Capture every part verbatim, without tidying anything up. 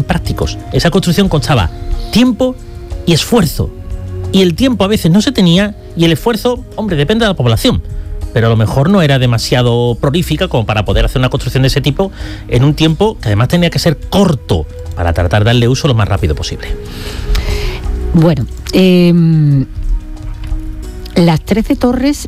prácticos. Esa construcción costaba tiempo y esfuerzo. Y el tiempo a veces no se tenía y el esfuerzo, hombre, depende de la población. Pero a lo mejor no era demasiado prolífica como para poder hacer una construcción de ese tipo en un tiempo que además tenía que ser corto para tratar de darle uso lo más rápido posible. Bueno, eh, las trece torres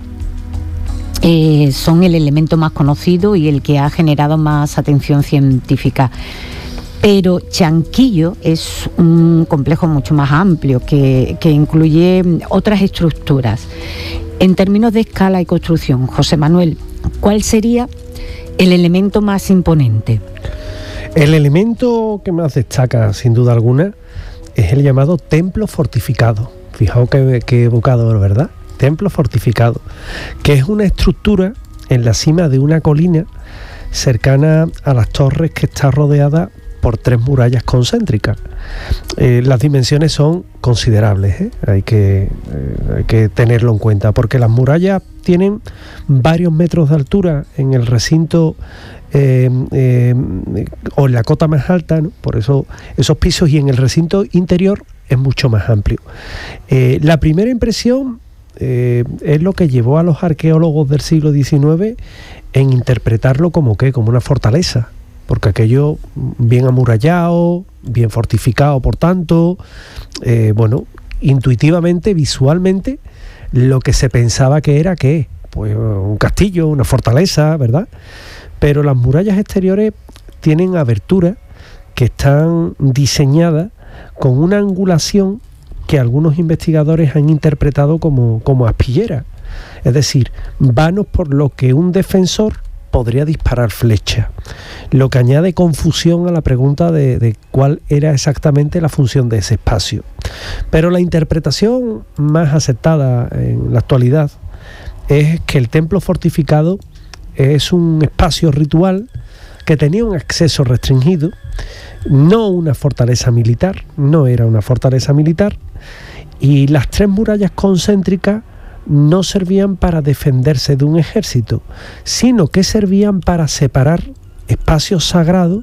eh, son el elemento más conocido y el que ha generado más atención científica. Pero Chanquillo es un complejo mucho más amplio que, que incluye otras estructuras. En términos de escala y construcción, José Manuel, ¿cuál sería el elemento más imponente? El elemento que más destaca, sin duda alguna, es el llamado templo fortificado. Fijaos qué, qué evocador, ¿verdad? Templo fortificado, que es una estructura en la cima de una colina cercana a las torres que está rodeada por tres murallas concéntricas. Eh, las dimensiones son considerables, ¿eh? hay, que, eh, hay que tenerlo en cuenta, porque las murallas tienen varios metros de altura en el recinto eh, eh, o en la cota más alta, ¿no? Por eso esos pisos, y en el recinto interior es mucho más amplio. Eh, la primera impresión eh, es lo que llevó a los arqueólogos del siglo diecinueve en interpretarlo como ¿qué? Como una fortaleza, porque aquello bien amurallado, bien fortificado, por tanto, eh, bueno, intuitivamente, visualmente, lo que se pensaba que era, ¿qué? Pues un castillo, una fortaleza, ¿verdad? Pero las murallas exteriores tienen aberturas que están diseñadas con una angulación que algunos investigadores han interpretado como, como aspillera, es decir, vanos por lo que un defensor podría disparar flecha, lo que añade confusión a la pregunta de, de cuál era exactamente la función de ese espacio. Pero la interpretación más aceptada en la actualidad es que el templo fortificado es un espacio ritual que tenía un acceso restringido, no una fortaleza militar, no era una fortaleza militar, y las tres murallas concéntricas no servían para defenderse de un ejército, sino que servían para separar espacios sagrados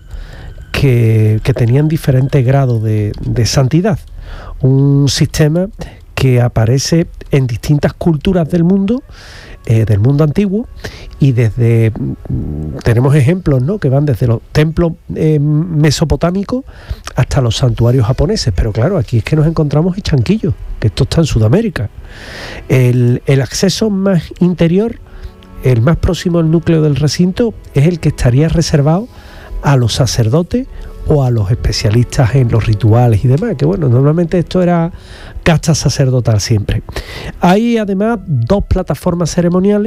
que, que tenían diferentes grados de, de santidad. Un sistema que aparece en distintas culturas del mundo, eh, del mundo antiguo, y desde tenemos ejemplos, ¿no?, que van desde los templos eh, mesopotámicos hasta los santuarios japoneses, pero claro, aquí es que nos encontramos en Chanquillo, que esto está en Sudamérica. El, el acceso más interior, el más próximo al núcleo del recinto, es el que estaría reservado a los sacerdotes o a los especialistas en los rituales y demás, que bueno, normalmente esto era casta sacerdotal siempre. Hay además dos plataformas ceremoniales,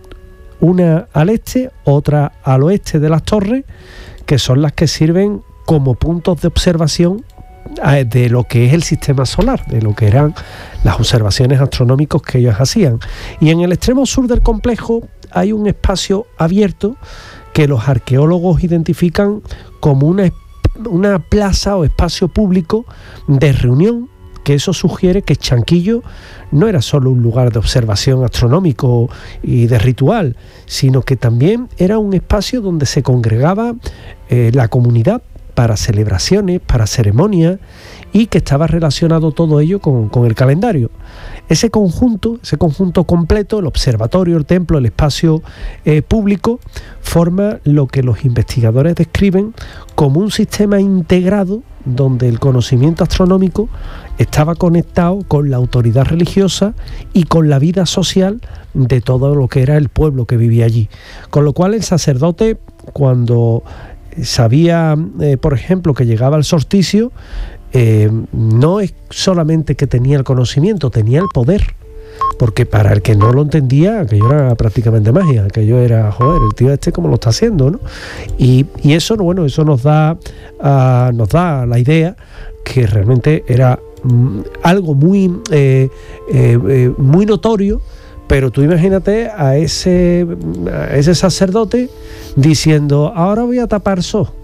una al este, otra al oeste de las torres, que son las que sirven como puntos de observación de lo que es el sistema solar, de lo que eran las observaciones astronómicas que ellos hacían. Y en el extremo sur del complejo hay un espacio abierto que los arqueólogos identifican como una, una plaza o espacio público de reunión, que eso sugiere que Chanquillo no era solo un lugar de observación astronómico y de ritual, sino que también era un espacio donde se congregaba eh, la comunidad para celebraciones, para ceremonias, y que estaba relacionado todo ello con, con el calendario. Ese conjunto, ese conjunto completo, el observatorio, el templo, el espacio eh, público, forma lo que los investigadores describen como un sistema integrado donde el conocimiento astronómico estaba conectado con la autoridad religiosa y con la vida social de todo lo que era el pueblo que vivía allí. Con lo cual el sacerdote, cuando sabía, eh, por ejemplo, que llegaba el solsticio, eh, no es solamente que tenía el conocimiento, tenía el poder, porque para el que no lo entendía, aquello era prácticamente magia, aquello era, joder, el tío este cómo lo está haciendo, ¿no? Y, y eso, bueno, eso nos da, uh, nos da la idea que realmente era mm, algo muy, eh, eh, eh, muy notorio. Pero tú imagínate a ese, a ese sacerdote diciendo, ahora voy a tapar so.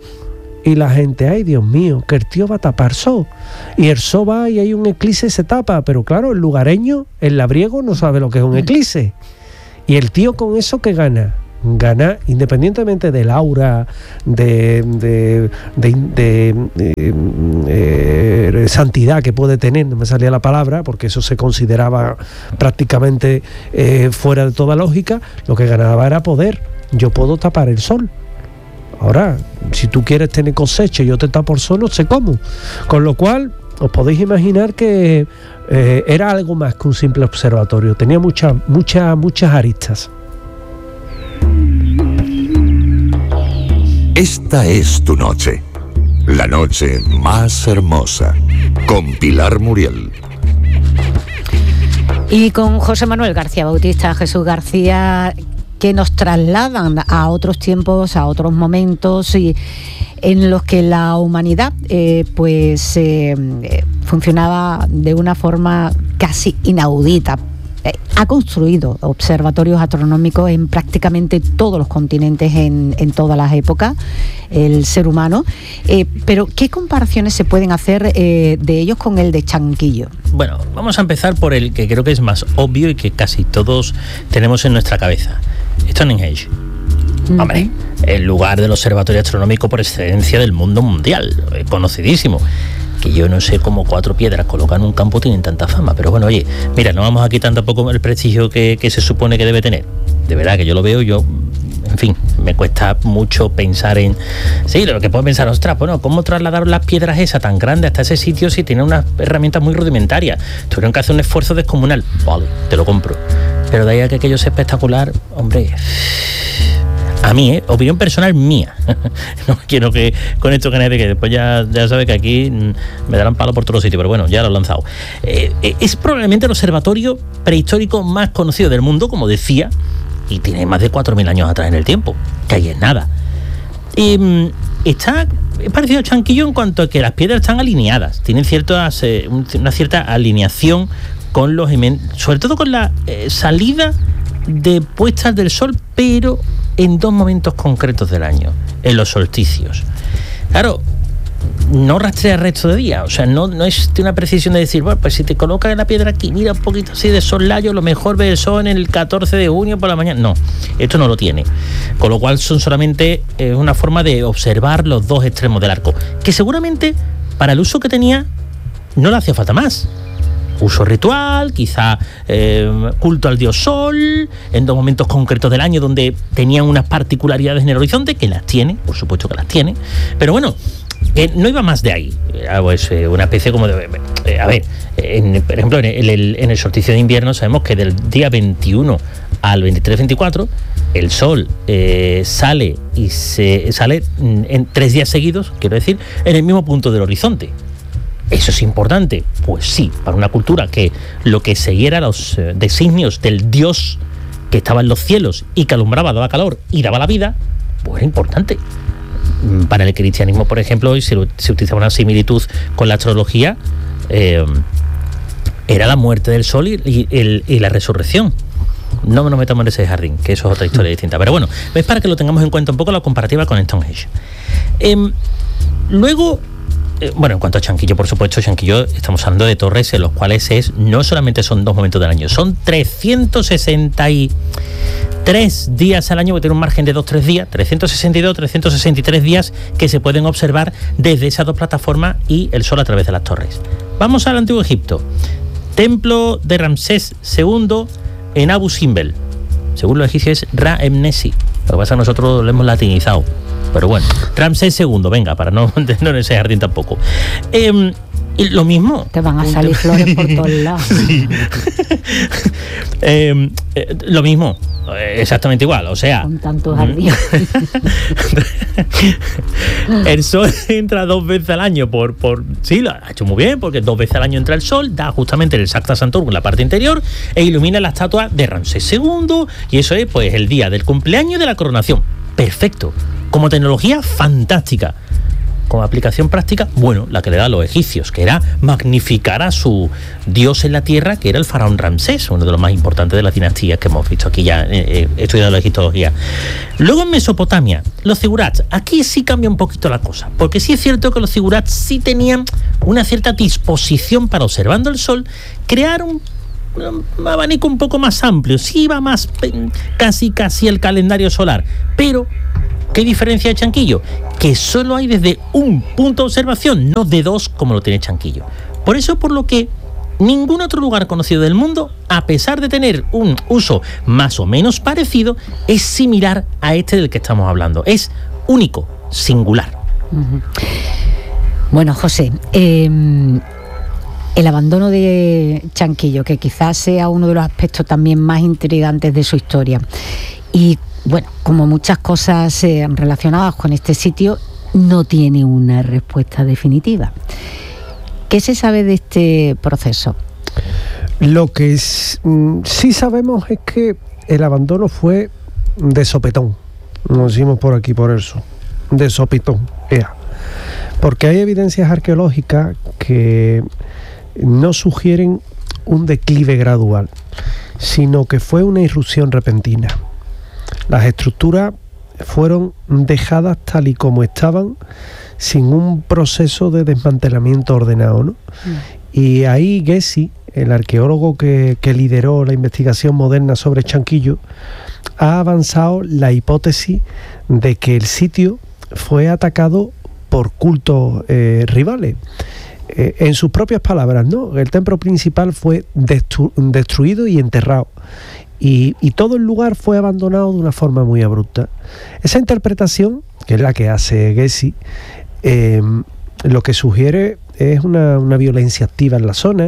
Y la gente, ay Dios mío, que el tío va a tapar so. Y el so va y hay un eclipse y se tapa. Pero claro, el lugareño, el labriego, no sabe lo que es un eclipse. Y el tío con eso, ¿qué gana? ganar, independientemente del aura de, de, de, de, de, de, de santidad que puede tener, no me salía la palabra, porque eso se consideraba prácticamente eh, fuera de toda lógica. Lo que ganaba era poder. Yo puedo tapar el sol. Ahora, si tú quieres tener cosecha y yo te tapo el sol, no sé cómo. Con lo cual, os podéis imaginar que eh, era algo más que un simple observatorio. Tenía muchas, muchas, muchas aristas. Esta es tu noche, la noche más hermosa, con Pilar Muriel. Y con José Manuel García Bautista, Jesús García, que nos trasladan a otros tiempos, a otros momentos y en los que la humanidad eh, pues eh, funcionaba de una forma casi inaudita. Eh, ha construido observatorios astronómicos en prácticamente todos los continentes, en, en todas las épocas, el ser humano. Eh, pero, ¿qué comparaciones se pueden hacer eh, de ellos con el de Chanquillo? Bueno, vamos a empezar por el que creo que es más obvio y que casi todos tenemos en nuestra cabeza. Stonehenge. Uh-huh. Hombre, el lugar del observatorio astronómico por excelencia del mundo mundial, conocidísimo. Que yo no sé cómo cuatro piedras colocan en un campo tienen tanta fama, pero bueno, oye, mira, no vamos a quitar tampoco el prestigio que, que se supone que debe tener. De verdad que yo lo veo, yo, en fin, me cuesta mucho pensar en... Sí, lo que puedo pensar, ostras, bueno, ¿cómo trasladaron las piedras esas tan grandes hasta ese sitio si tienen unas herramientas muy rudimentarias? Tuvieron que hacer un esfuerzo descomunal. Vale, te lo compro. Pero de ahí a que aquello sea espectacular, hombre... A mí, ¿eh? Opinión personal mía. No quiero que con esto que nadie, que después ya, ya sabe que aquí me darán palo por todos los sitios, pero bueno, ya lo he lanzado. Eh, es probablemente el observatorio prehistórico más conocido del mundo, como decía, y tiene más de cuatro mil años atrás en el tiempo, que ahí es nada. Eh, está es parecido a Chanquillo en cuanto a que las piedras están alineadas, tienen ciertas, eh, una cierta alineación con los, sobre todo con la eh, salida de puestas del sol, pero en dos momentos concretos del año, en los solsticios. Claro, no rastrea el resto de día, o sea, no, no es una precisión de decir, bueno, pues si te colocas la piedra aquí, mira un poquito así de soslayo, lo mejor ve el sol en el catorce de junio por la mañana. No, esto no lo tiene. Con lo cual son solamente eh, una forma de observar los dos extremos del arco, que seguramente para el uso que tenía no le hacía falta más. Uso ritual, quizá eh, culto al dios sol, en dos momentos concretos del año donde tenían unas particularidades en el horizonte, que las tiene, por supuesto que las tiene, pero bueno, eh, no iba más de ahí. Eh, pues, eh, una especie como de... Eh, a ver, en, por ejemplo, en el, en el solsticio de invierno sabemos que del día veintiuno al veintitrés veinticuatro el sol eh, sale y se sale en tres días seguidos, quiero decir, en el mismo punto del horizonte. ¿Eso es importante? Pues sí, para una cultura que lo que seguía era los eh, designios del dios que estaba en los cielos y que alumbraba, daba calor y daba la vida, pues era importante. Para el cristianismo, por ejemplo, y se, se utilizaba una similitud con la astrología, eh, era la muerte del sol y, y, el, y la resurrección. No nos metamos en ese jardín, que eso es otra historia distinta. Pero bueno, es para que lo tengamos en cuenta un poco la comparativa con Stonehenge. Eh, luego... Eh, bueno, en cuanto a Chanquillo, por supuesto, Chanquillo, estamos hablando de torres en los cuales es no solamente son dos momentos del año, son trescientos sesenta y tres días al año, que tiene un margen de dos tres días, trescientos sesenta y dos, trescientos sesenta y tres días que se pueden observar desde esas dos plataformas y el sol a través de las torres. Vamos al Antiguo Egipto. Templo de Ramsés segundo en Abu Simbel. Según los egipcios es Ra-Emnesi. Lo que pasa es que nosotros lo hemos latinizado. Pero bueno, Ramsés segundo, venga, para no entendernos en ese jardín tampoco. Eh, y lo mismo. Te van a salir flores por todos lados. Sí. eh, eh, lo mismo, exactamente igual, o sea... Con tantos jardines. El sol entra dos veces al año por, por... Sí, lo ha hecho muy bien, porque dos veces al año entra el sol, da justamente el Sacta Santorum en la parte interior e ilumina la estatua de Ramsés segundo, y eso es pues el día del cumpleaños de la coronación. Perfecto. Como tecnología, fantástica. Como aplicación práctica, bueno, la que le da a los egipcios, que era magnificar a su dios en la tierra, que era el faraón Ramsés, uno de los más importantes de las dinastías que hemos visto aquí ya eh, estudiando la egiptología. Luego en Mesopotamia, los zigurats. Aquí sí cambia un poquito la cosa, porque sí es cierto que los zigurats sí tenían una cierta disposición para, observando el sol, crear un un abanico un poco más amplio, sí va más casi casi el calendario solar, pero ¿qué diferencia de Chanquillo? Que solo hay desde un punto de observación, no de dos como lo tiene Chanquillo. Por eso, por lo que ningún otro lugar conocido del mundo, a pesar de tener un uso más o menos parecido, es similar a este del que estamos hablando. Es único, singular. Uh-huh. Bueno, José, eh, el abandono de Chanquillo, que quizás sea uno de los aspectos también más intrigantes de su historia, y bueno, como muchas cosas eh, relacionadas con este sitio, no tiene una respuesta definitiva. ¿Qué se sabe de este proceso? Lo que es, mm, sí sabemos es que el abandono fue de sopetón. Nos decimos por aquí, por eso. De sopetón. Ea. Porque hay evidencias arqueológicas que no sugieren un declive gradual, sino que fue una irrupción repentina. Las estructuras fueron dejadas tal y como estaban, sin un proceso de desmantelamiento ordenado, ¿no? Mm. Y ahí Gessi, el arqueólogo que, que lideró la investigación moderna sobre Chanquillo, ha avanzado la hipótesis de que el sitio fue atacado por cultos eh, rivales. Eh, en sus propias palabras, ¿no? El templo principal fue destru- destruido y enterrado. Y, y todo el lugar fue abandonado de una forma muy abrupta. Esa interpretación, que es la que hace Gessi, eh, lo que sugiere es una, una violencia activa en la zona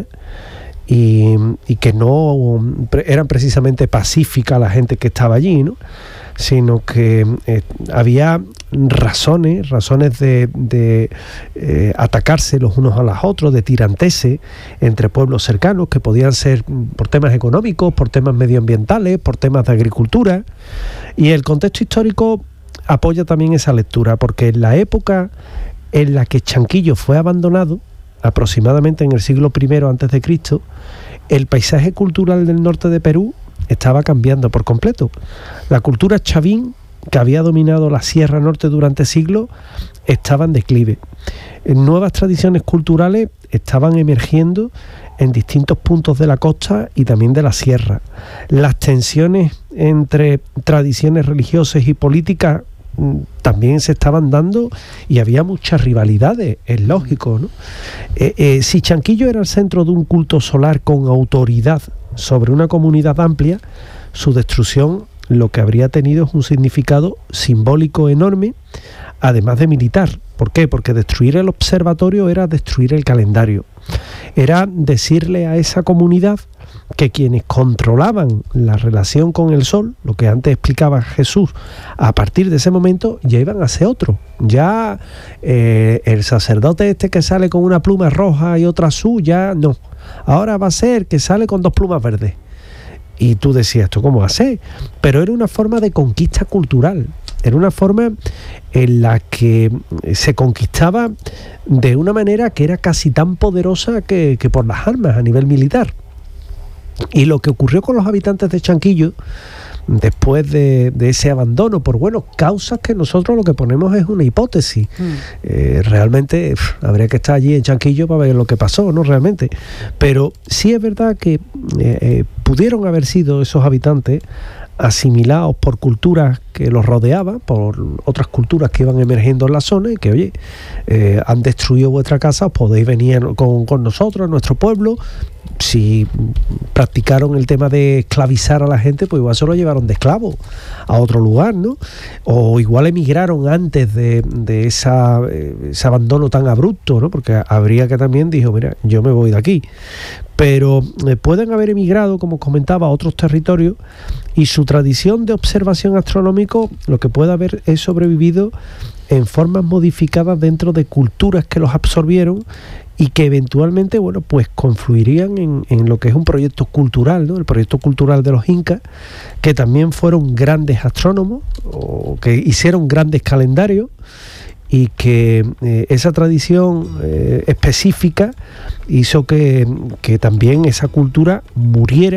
y, y que no eran precisamente pacífica la gente que estaba allí, ¿no? Sino que eh, había razones, razones de, de eh, atacarse los unos a los otros, de tiranteses entre pueblos cercanos, que podían ser por temas económicos, por temas medioambientales, por temas de agricultura. Y el contexto histórico apoya también esa lectura, porque en la época en la que Chanquillo fue abandonado, aproximadamente en el siglo primero antes de Cristo, el paisaje cultural del norte de Perú estaba cambiando por completo. La cultura chavín, que había dominado la Sierra Norte durante siglos, estaba en declive. Nuevas tradiciones culturales estaban emergiendo en distintos puntos de la costa y también de la sierra. Las tensiones entre tradiciones religiosas y políticas también se estaban dando y había muchas rivalidades, es lógico, ¿no? Eh, eh, si Chanquillo era el centro de un culto solar con autoridad sobre una comunidad amplia, su destrucción lo que habría tenido es un significado simbólico enorme, además de militar. ¿Por qué? Porque destruir el observatorio era destruir el calendario. Era decirle a esa comunidad que quienes controlaban la relación con el sol, lo que antes explicaba Jesús, a partir de ese momento ya iban a ser otros. Ya eh, el sacerdote este que sale con una pluma roja y otra azul, ya no. Ahora va a ser que sale con dos plumas verdes. Y tú decías, ¿esto cómo va a ser? Pero era una forma de conquista cultural. Era una forma en la que se conquistaba de una manera que era casi tan poderosa que, que por las armas a nivel militar. Y lo que ocurrió con los habitantes de Chanquillo, después de, de ese abandono, por bueno, causas que nosotros lo que ponemos es una hipótesis. Mm. Eh, realmente pff, habría que estar allí en Chanquillo para ver lo que pasó, ¿no? Realmente. Pero sí es verdad que eh, eh, pudieron haber sido esos habitantes asimilados por culturas que los rodeaban, por otras culturas que iban emergiendo en la zona y que, oye, eh, han destruido vuestra casa, os podéis venir con, con nosotros, a nuestro pueblo. Si practicaron el tema de esclavizar a la gente, pues igual se lo llevaron de esclavo a otro lugar, ¿no? O igual emigraron antes de, de esa, ese abandono tan abrupto, ¿no? Porque habría que también dijo, mira, yo me voy de aquí. Pero eh, pueden haber emigrado, como comentaba, a otros territorios, y su tradición de observación astronómico lo que puede haber es sobrevivido en formas modificadas dentro de culturas que los absorbieron y que eventualmente, bueno, pues confluirían en, en lo que es un proyecto cultural, ¿no? El proyecto cultural de los incas, que también fueron grandes astrónomos, o que hicieron grandes calendarios, y que eh, esa tradición eh, específica hizo que, que también esa cultura muriera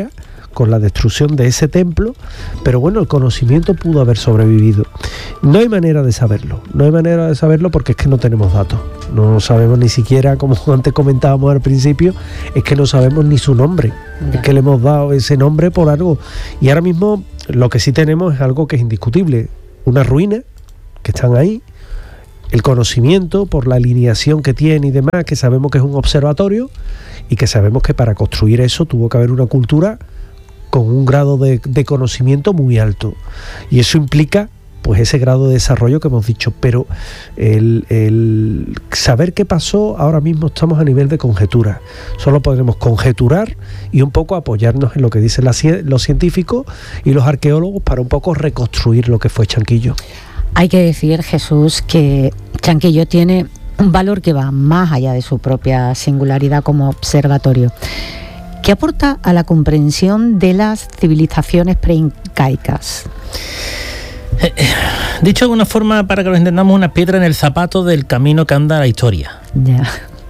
con la destrucción de ese templo, pero bueno, el conocimiento pudo haber sobrevivido. No hay manera de saberlo, no hay manera de saberlo porque es que no tenemos datos, no sabemos ni siquiera, como antes comentábamos al principio, es que no sabemos ni su nombre, ya. Es que le hemos dado ese nombre por algo, y ahora mismo lo que sí tenemos es algo que es indiscutible, unas ruinas que están ahí, el conocimiento por la alineación que tiene y demás, que sabemos que es un observatorio y que sabemos que para construir eso tuvo que haber una cultura con un grado de, de conocimiento muy alto, y eso implica pues ese grado de desarrollo que hemos dicho, pero el, el saber qué pasó, ahora mismo estamos a nivel de conjetura, solo podremos conjeturar y un poco apoyarnos en lo que dicen la, los científicos y los arqueólogos para un poco reconstruir lo que fue Chanquillo. Hay que decir, Jesús, que Chanquillo tiene un valor que va más allá de su propia singularidad como observatorio, que aporta a la comprensión de las civilizaciones preincaicas. Eh, eh, dicho de alguna forma, para que lo entendamos, una piedra en el zapato del camino que anda la historia. Ya.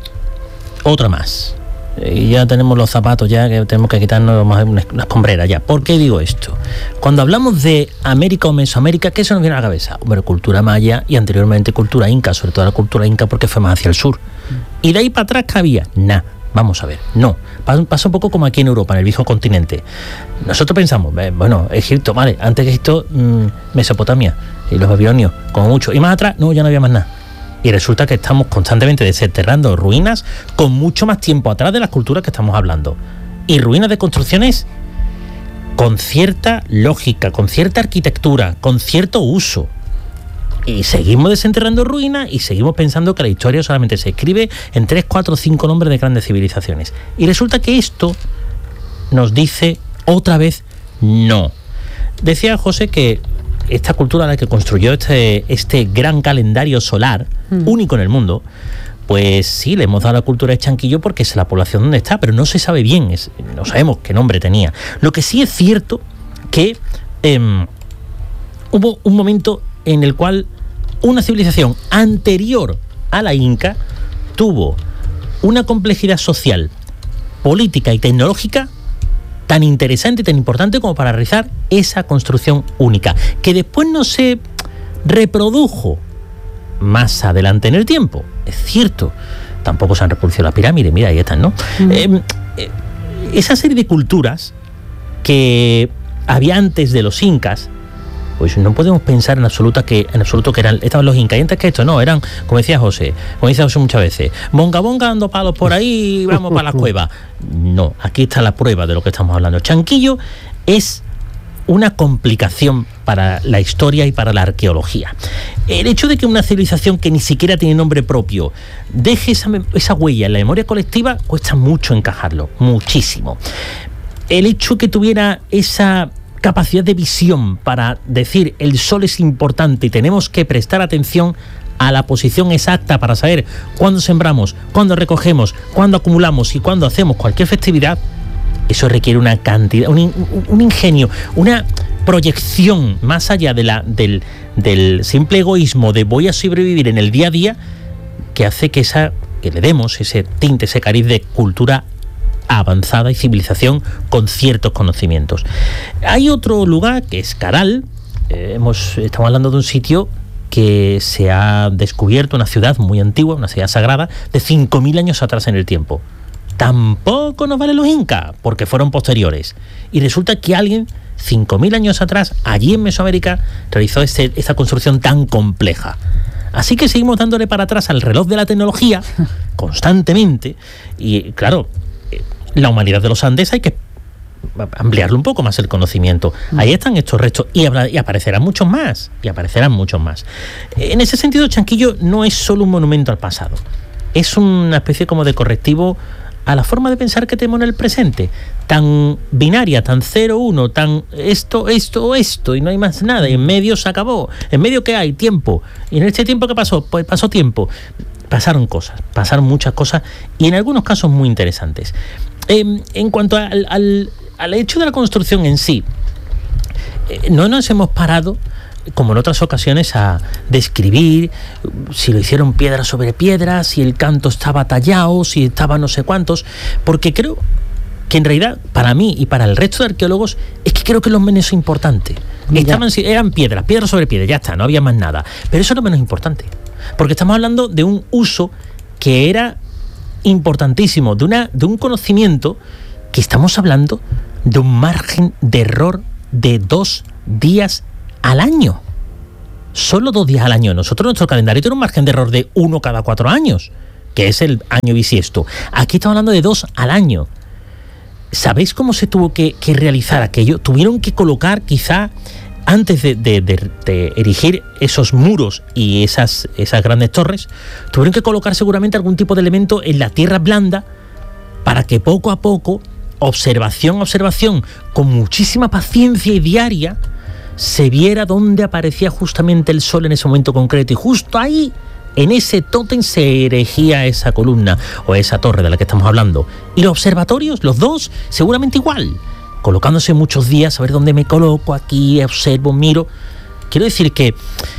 Otra más. Y ya tenemos los zapatos, ya que tenemos que quitarnos más una, una escombrera ya. ¿Por qué digo esto? Cuando hablamos de América o Mesoamérica, ¿qué se nos viene a la cabeza? Hombre, cultura maya y anteriormente cultura inca, sobre todo la cultura inca porque fue más hacia el sur. Mm. ¿Y de ahí para atrás qué había? Nada. Vamos a ver, no, pasa un poco como aquí en Europa, en el viejo continente. Nosotros pensamos, eh, bueno, Egipto, vale, antes de Egipto, mmm, Mesopotamia y los babilonios, como mucho, y más atrás, no, ya no había más nada. Y resulta que estamos constantemente desenterrando ruinas con mucho más tiempo atrás de las culturas que estamos hablando. Y ruinas de construcciones con cierta lógica, con cierta arquitectura, con cierto uso. Y seguimos desenterrando ruinas y seguimos pensando que la historia solamente se escribe en tres, cuatro, cinco nombres de grandes civilizaciones. Y resulta que esto nos dice otra vez no. Decía José que esta cultura la que construyó este, este gran calendario solar, mm. único en el mundo, pues sí, le hemos dado la cultura de Chanquillo porque es la población donde está, pero no se sabe bien, es, no sabemos qué nombre tenía. Lo que sí es cierto que eh, hubo un momento en el cual una civilización anterior a la inca tuvo una complejidad social, política y tecnológica tan interesante y tan importante como para realizar esa construcción única, que después no se reprodujo más adelante en el tiempo. Es cierto, tampoco se han reproducido las pirámides, mira, ahí están, ¿no? Mm. Eh, eh, esa serie de culturas que había antes de los incas, pues no podemos pensar en absoluto que en absoluto que eran estaban los incas, y antes que esto no, eran, como decía José, como decía José muchas veces, bonga bonga dando palos por ahí y vamos para las cuevas. No, aquí está la prueba de lo que estamos hablando. Chanquillo es una complicación para la historia y para la arqueología. El hecho de que una civilización que ni siquiera tiene nombre propio deje esa, esa huella en la memoria colectiva cuesta mucho encajarlo, muchísimo. El hecho que tuviera esa capacidad de visión para decir el sol es importante y tenemos que prestar atención a la posición exacta para saber cuándo sembramos, cuándo recogemos, cuándo acumulamos y cuándo hacemos cualquier festividad, eso requiere una cantidad, un, un ingenio, una proyección más allá de la, del, del simple egoísmo de voy a sobrevivir en el día a día, que hace que, esa, que le demos ese tinte, ese cariz de cultura avanzada y civilización con ciertos conocimientos. Hay otro lugar que es Caral, eh, hemos, estamos hablando de un sitio que se ha descubierto, una ciudad muy antigua, una ciudad sagrada, de cinco mil años atrás en el tiempo. Tampoco nos valen los incas, porque fueron posteriores. Y resulta que alguien, cinco mil años atrás, allí en Mesoamérica, realizó este, esta construcción tan compleja. Así que seguimos dándole para atrás al reloj de la tecnología constantemente. Y claro, la humanidad de los Andes hay que ampliarlo un poco más el conocimiento. Ahí están estos restos y, habrá, y aparecerán muchos más, y aparecerán muchos más. En ese sentido, Chanquillo no es solo un monumento al pasado, es una especie como de correctivo a la forma de pensar que tenemos en el presente, tan binaria, tan cero uno, tan esto, esto, esto, y no hay más nada, y en medio se acabó. ¿En medio qué hay? Tiempo. ¿Y en este tiempo qué pasó? Pues pasó tiempo. Pasaron cosas, pasaron muchas cosas, y en algunos casos muy interesantes. Eh, en cuanto al, al, al hecho de la construcción en sí, eh, no nos hemos parado, como en otras ocasiones, a describir si lo hicieron piedra sobre piedra, si el canto estaba tallado, si estaba no sé cuántos, porque creo que en realidad, para mí y para el resto de arqueólogos, es que creo que es lo menos importante. Estaban, eran piedras, piedras sobre piedras, ya está, no había más nada. Pero eso es lo menos importante. Porque estamos hablando de un uso que era importantísimo, de, una, de un conocimiento que estamos hablando de un margen de error de dos días al año. Solo dos días al año. Nosotros, nuestro calendario tiene un margen de error de uno cada cuatro años, que es el año bisiesto. Aquí estamos hablando de dos al año. ¿Sabéis cómo se tuvo que, que realizar aquello? Tuvieron que colocar, quizá, antes de, de, de, de erigir esos muros y esas, esas grandes torres, tuvieron que colocar seguramente algún tipo de elemento en la tierra blanda para que poco a poco, observación a observación, con muchísima paciencia y diaria, se viera dónde aparecía justamente el sol en ese momento concreto. Y justo ahí, en ese tótem, se erigía esa columna o esa torre de la que estamos hablando. Y los observatorios, los dos, seguramente igual, colocándose muchos días, a ver dónde me coloco, aquí observo, miro. Quiero decir que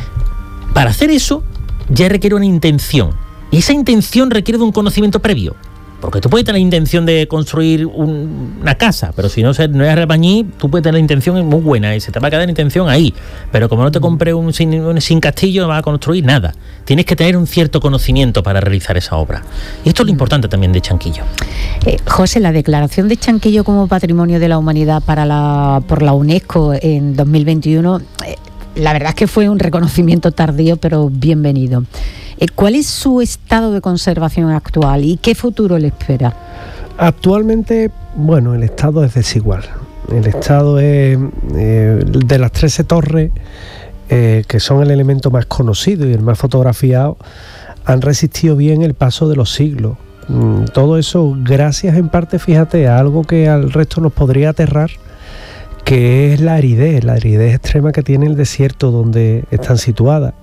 para hacer eso ya requiere una intención. Y esa intención requiere de un conocimiento previo. Porque tú puedes tener la intención de construir un, una casa, pero si no, no eres albañil, tú puedes tener la intención muy buena y se te va a quedar la intención ahí. Pero como no te compré un sin, un sin castillo, no vas a construir nada. Tienes que tener un cierto conocimiento para realizar esa obra. Y esto es lo importante también de Chanquillo. Eh, José, la declaración de Chanquillo como Patrimonio de la Humanidad para la, por la UNESCO en dos mil veintiuno, eh, la verdad es que fue un reconocimiento tardío, pero bienvenido. ¿Cuál es su estado de conservación actual y qué futuro le espera? Actualmente, bueno, el estado es desigual. El estado es eh, de las trece torres, eh, que son el elemento más conocido y el más fotografiado, han resistido bien el paso de los siglos. Mm, todo eso gracias en parte, fíjate, a algo que al resto nos podría aterrar, que es la aridez, la aridez extrema que tiene el desierto donde están situadas.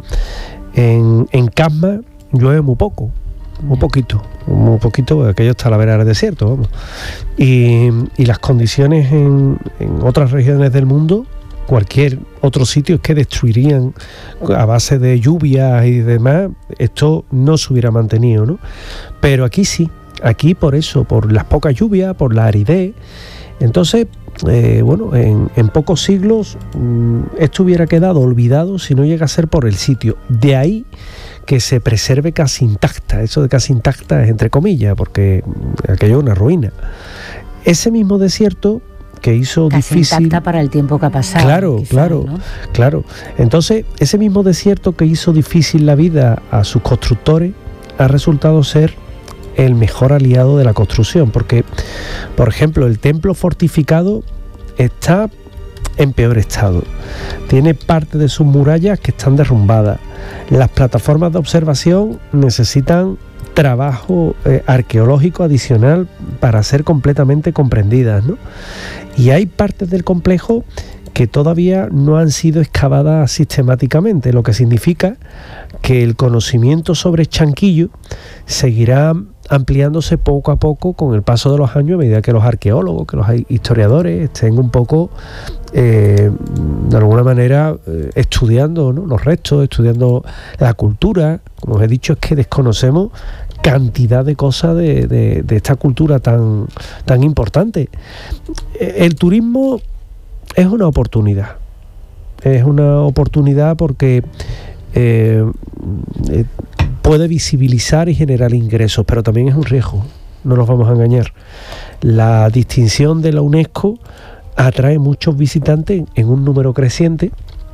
En, en Casma llueve muy poco, muy poquito, muy poquito, porque aquello está a la vera del desierto, vamos. Y, y las condiciones en, en otras regiones del mundo, cualquier otro sitio, es que destruirían a base de lluvias y demás, esto no se hubiera mantenido, ¿no? Pero aquí sí, aquí por eso, por las pocas lluvias, por la aridez. Entonces, eh, bueno, en, en pocos siglos mmm, esto hubiera quedado olvidado si no llega a ser por el sitio. De ahí que se preserve casi intacta. Eso de casi intacta es entre comillas, porque aquello es una ruina. Ese mismo desierto que hizo casi difícil... intacta para el tiempo que ha pasado. Claro, quizás, claro, ¿no? Claro. Entonces, ese mismo desierto que hizo difícil la vida a sus constructores ha resultado ser el mejor aliado de la construcción, porque, por ejemplo, el templo fortificado está en peor estado. Tiene parte de sus murallas que están derrumbadas. Las plataformas de observación necesitan trabajo eh, arqueológico adicional para ser completamente comprendidas, ¿no? Y hay partes del complejo que todavía no han sido excavadas sistemáticamente, lo que significa que el conocimiento sobre Chanquillo seguirá ampliándose poco a poco con el paso de los años, a medida que los arqueólogos, que los historiadores estén un poco, eh, de alguna manera, eh, estudiando, ¿no?, los restos, estudiando la cultura. Como os he dicho, es que desconocemos cantidad de cosas de, de, de esta cultura tan, tan importante. El turismo es una oportunidad, es una oportunidad porque eh, eh, puede visibilizar y generar ingresos, pero también es un riesgo, no nos vamos a engañar. La distinción de la UNESCO atrae muchos visitantes en un número creciente.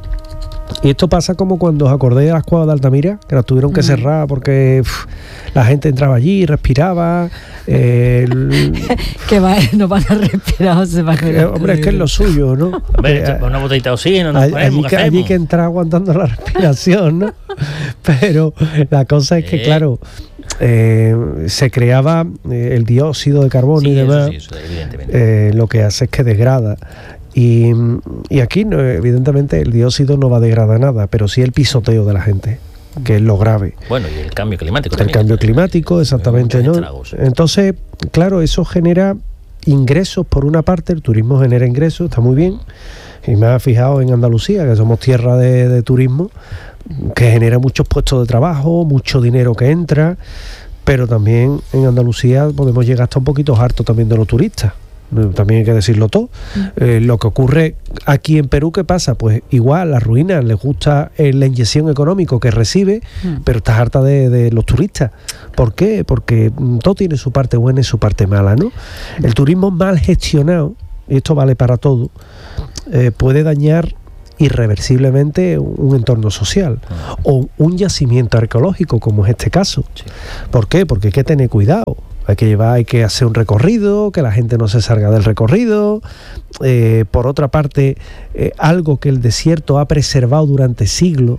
Y esto pasa como cuando os acordáis de las cuevas de Altamira, que las tuvieron que uh-huh. cerrar porque uf, la gente entraba allí y respiraba. Eh, el... que va, no van a respirar, se va a eh, Hombre, es que es lo suyo, ¿no? Hombre, eh, una botellita de oxígeno, nos allí, ponemos, que, allí que entrar aguantando la respiración, ¿no? Pero la cosa es que, eh. claro, eh, se creaba eh, el dióxido de carbono sí, y demás, eso sí, eso, evidentemente. Eh, lo que hace es que degrada. Y, y aquí, no, evidentemente, el dióxido no va a degradar nada, pero sí el pisoteo de la gente, que es lo grave. Bueno, y el cambio climático el también. El cambio climático, exactamente, ¿no? Entonces, claro, eso genera ingresos por una parte, el turismo genera ingresos, está muy bien. Y me he fijado en Andalucía, que somos tierra de, de turismo, que genera muchos puestos de trabajo, mucho dinero que entra, pero también en Andalucía podemos llegar hasta un poquito harto también de los turistas. también hay que decirlo todo. Eh, lo que ocurre aquí en Perú, ¿qué pasa? Pues igual las ruinas les gusta eh, la inyección económica que recibe, mm. pero estás harta de, de los turistas. ¿Por qué? Porque todo tiene su parte buena y su parte mala, ¿no? El turismo mal gestionado, y esto vale para todo, eh, puede dañar irreversiblemente un entorno social ah. o un yacimiento arqueológico, como es este caso. Sí. ¿Por qué? Porque hay que tener cuidado. Hay que llevar, hay que hacer un recorrido, que la gente no se salga del recorrido. Eh, por otra parte, eh, algo que el desierto ha preservado durante siglos,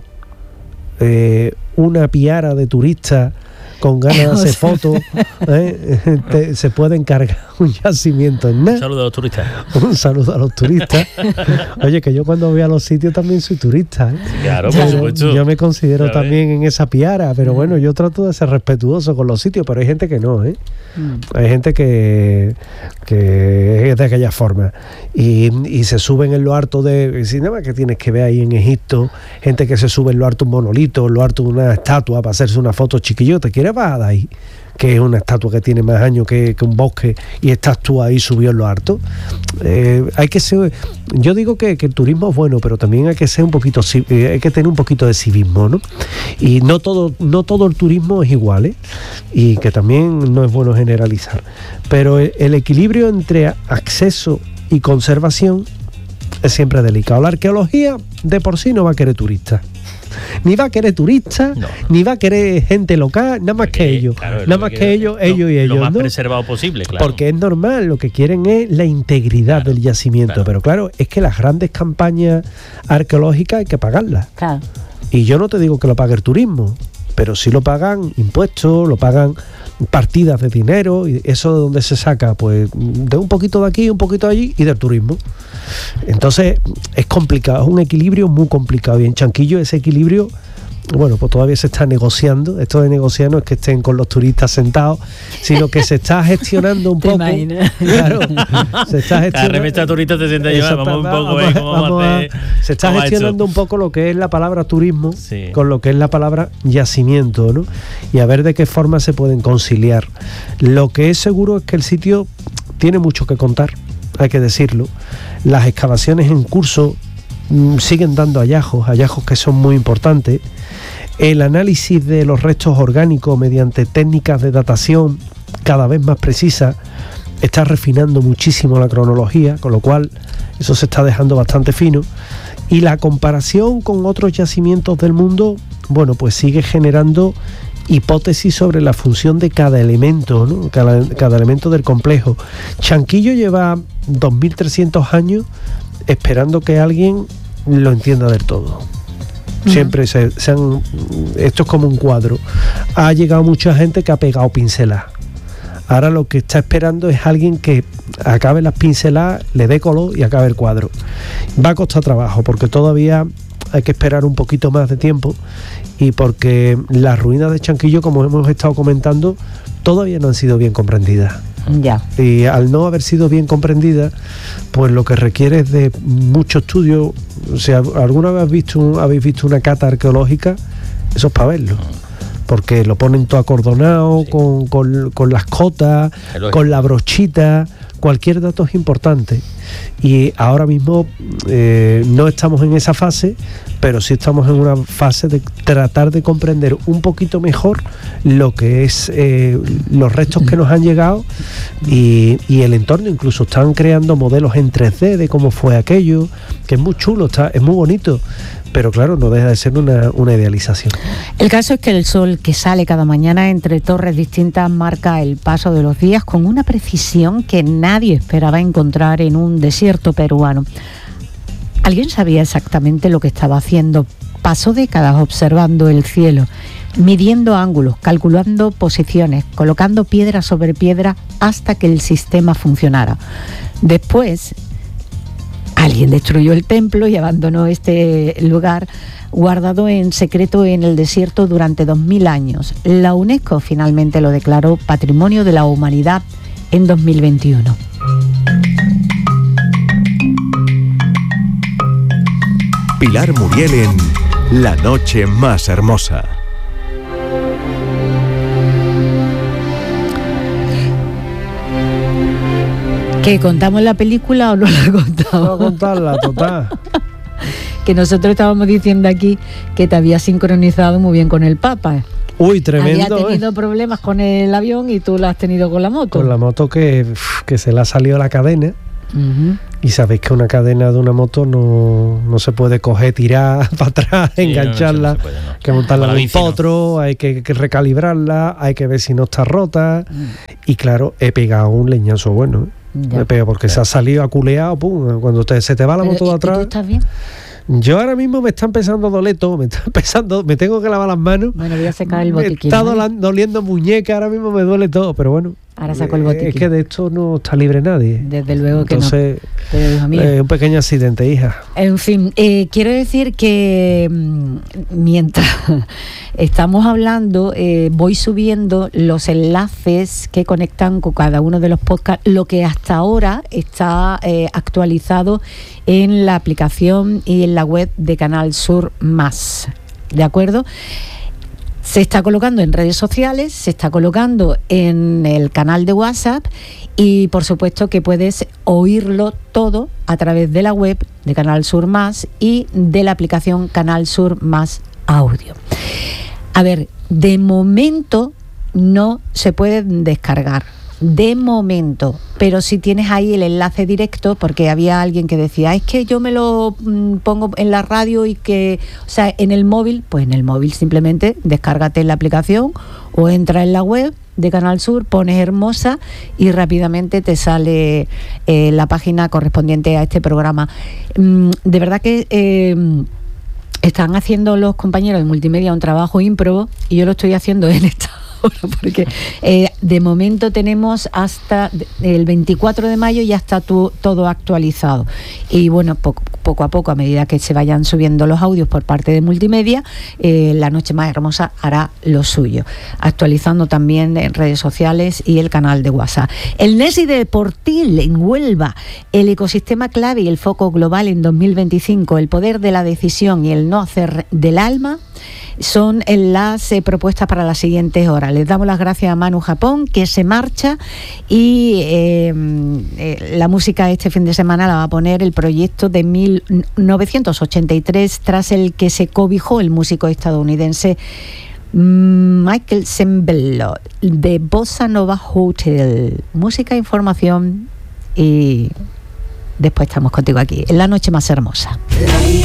eh, una piara de turistas con ganas de hacer fotos, ¿eh? Te, se puede encargar un yacimiento en nada. Un saludo a los turistas. Un saludo a los turistas. Oye, que yo cuando voy a los sitios también soy turista, ¿eh? Sí, claro, por supuesto. Yo me considero también en esa piara, pero bueno, yo trato de ser respetuoso con los sitios, pero hay gente que no, ¿eh? Mm. Hay gente que, que es de aquella forma. Y, y se suben en lo harto de... Cinema que tienes que ver ahí en Egipto, gente que se sube en lo harto un monolito, en lo harto una estatua para hacerse una foto chiquillo, te quiere bajar de ahí, que es una estatua que tiene más años que, que un bosque, y estás tú ahí subido en lo harto. Eh, hay que ser, yo digo que, que el turismo es bueno, pero también hay que ser un poquito, hay que tener un poquito de civismo, ¿no? Y no todo, no todo el turismo es igual, ¿eh? Y que también no es bueno generalizar. Pero el, el equilibrio entre acceso y conservación es siempre delicado. La arqueología de por sí no va a querer turistas. Ni va a querer turistas, no. ni va a querer gente local, nada más porque, que ellos. Claro, nada más que, que ellos, lo, ellos y ellos. Lo más ¿no? preservado posible, claro. Porque es normal, lo que quieren es la integridad claro, del yacimiento. Claro. Pero claro, es que las grandes campañas arqueológicas hay que pagarlas. Claro. Y yo no te digo que lo pague el turismo, pero sí lo pagan impuestos, lo pagan partidas de dinero, y eso de dónde se saca, pues de un poquito de aquí, un poquito de allí y del turismo. Entonces es complicado, es un equilibrio muy complicado, y en Chanquillo ese equilibrio, bueno, pues todavía se está negociando. Esto de negociar no es que estén con los turistas sentados, sino que se está gestionando un poco. Claro, se está gestionando. La turista te sienta llevar, vamos un poco, vamos, eh, ¿cómo vamos a hacer? Se está gestionando un poco lo que es la palabra turismo sí. con lo que es la palabra yacimiento, ¿no? Y a ver de qué forma se pueden conciliar. Lo que es seguro es que el sitio tiene mucho que contar, hay que decirlo. Las excavaciones en curso mmm, siguen dando hallazgos, hallazgos que son muy importantes. El análisis de los restos orgánicos mediante técnicas de datación cada vez más precisas está refinando muchísimo la cronología, con lo cual eso se está dejando bastante fino. Y la comparación con otros yacimientos del mundo, bueno, pues sigue generando hipótesis sobre la función de cada elemento, ¿no? cada, cada elemento del complejo. Chanquillo lleva dos mil trescientos años esperando que alguien lo entienda del todo. Siempre se, se han, esto es como un cuadro. Ha llegado mucha gente que ha pegado pinceladas. Ahora lo que está esperando es alguien que acabe las pinceladas, le dé color y acabe el cuadro. Va a costar trabajo porque todavía hay que esperar un poquito más de tiempo, y porque las ruinas de Chanquillo, como hemos estado comentando, todavía no han sido bien comprendidas. Ya. Y al no haber sido bien comprendida, pues lo que requiere es de mucho estudio. O sea, ¿alguna vez habéis visto, habéis visto una cata arqueológica? Eso es para verlo, porque lo ponen todo acordonado, sí. con, con, con las cotas, con la brochita. Cualquier dato es importante, y ahora mismo eh, no estamos en esa fase, pero sí estamos en una fase de tratar de comprender un poquito mejor lo que es eh, los restos que nos han llegado y, y el entorno. Incluso están creando modelos en tres D de cómo fue aquello, que es muy chulo, está, es muy bonito, pero claro, no deja de ser una, una idealización. El caso es que el sol que sale cada mañana entre torres distintas marca el paso de los días con una precisión que nadie esperaba encontrar en un desierto peruano. ¿Alguien sabía exactamente lo que estaba haciendo? Pasó décadas observando el cielo, midiendo ángulos, calculando posiciones, colocando piedra sobre piedra hasta que el sistema funcionara. Después, alguien destruyó el templo y abandonó este lugar guardado en secreto en el desierto durante dos mil años. La UNESCO finalmente lo declaró Patrimonio de la Humanidad en dos mil veintiuno. Pilar Muriel en La Noche Más Hermosa. ¿Que contamos la película o no la contamos? No contarla, total. Que nosotros estábamos diciendo aquí que te había sincronizado muy bien con el Papa. Uy, tremendo. Había tenido ¿eh? problemas con el avión y tú lo has tenido con la moto. Con la moto que, que se le ha salido la cadena. Uh-huh. Y sabéis que una cadena de una moto no, no se puede coger, tirar para atrás, Sí, engancharla, no, no, no se puede, no. hay que montarla Para en la un bici, no. potro, hay que, que recalibrarla, hay que ver si no está rota. Mm. Y claro, he pegado un leñazo bueno. ¿eh? Ya. Me pego porque se ha salido aculeado, pum, cuando te, se te va la Pero, moto ¿y- de y tú atrás. estás bien? Yo ahora mismo me está empezando a doler todo, me está empezando, me tengo que lavar las manos. Bueno, voy a sacar el Me botiquín. está ¿vale? dolan- doliendo muñeca, ahora mismo me duele todo, pero bueno. Ahora saco el eh, botiquín. Es que de esto no está libre nadie. Desde luego que Entonces, no. Pero, hijo mío. eh, un pequeño accidente, hija. En fin, eh, quiero decir que mm, mientras estamos hablando, eh, voy subiendo los enlaces que conectan con cada uno de los podcasts, lo que hasta ahora está eh, actualizado en la aplicación y en la web de Canal Sur Más. ¿De acuerdo? Se está colocando en redes sociales, se está colocando en el canal de WhatsApp y por supuesto que puedes oírlo todo a través de la web de Canal Sur Más y de la aplicación Canal Sur Más Audio. A ver, de momento no se pueden descargar. De momento, pero si tienes ahí el enlace directo, porque había alguien que decía, es que yo me lo mm, pongo en la radio y que, o sea, en el móvil, pues en el móvil simplemente descárgate la aplicación o entra en la web de Canal Sur, pones Hermosa y rápidamente te sale eh, la página correspondiente a este programa. Mm, de verdad que... Eh, están haciendo los compañeros de multimedia un trabajo ímprobo y yo lo estoy haciendo en esta hora porque eh, de momento tenemos hasta el veinticuatro de mayo ya está tu, todo actualizado y bueno, poco, poco a poco a medida que se vayan subiendo los audios por parte de multimedia, eh, La Noche Más Hermosa hará lo suyo, actualizando también en redes sociales y el canal de WhatsApp. El Nesi de Portil en Huelva, el ecosistema clave y el foco global en dos mil veinticinco, el poder de la decisión y el no hacer del alma son las eh, propuestas para las siguientes horas. Les damos las gracias a Manu Japón, que se marcha, y eh, eh, la música este fin de semana la va a poner el proyecto de mil novecientos ochenta y tres, tras el que se cobijó el músico estadounidense Michael Sembello, de Bossa Nova Hotel. Música, información y después estamos contigo aquí en La Noche Más Hermosa.